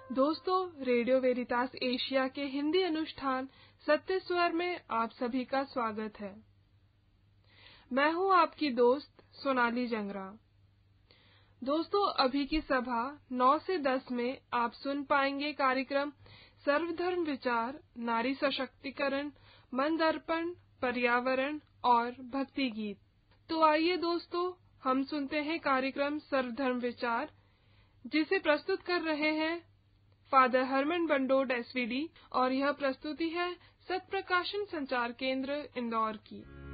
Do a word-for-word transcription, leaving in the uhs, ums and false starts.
दोस्तों, radio वेरितास Asia के हिंदी अनुष्ठान सत्य स्वर में आप सभी का स्वागत है। मैं हूं आपकी दोस्त सोनाली जंगरा। दोस्तों, अभी की सभा नौ से दस में आप सुन पाएंगे कार्यक्रम सर्वधर्म विचार, नारी सशक्तिकरण, मन दर्पण, पर्यावरण और भक्ति गीत। तो आइए दोस्तों, हम सुनते हैं कार्यक्रम सर्वधर्म विचार, जिसे प्रस्तुत कर रहे हैं फादर हरमन बंडोड एसवीडी, और यह प्रस्तुति है सत्प्रकाशन संचार केंद्र इंदौर की।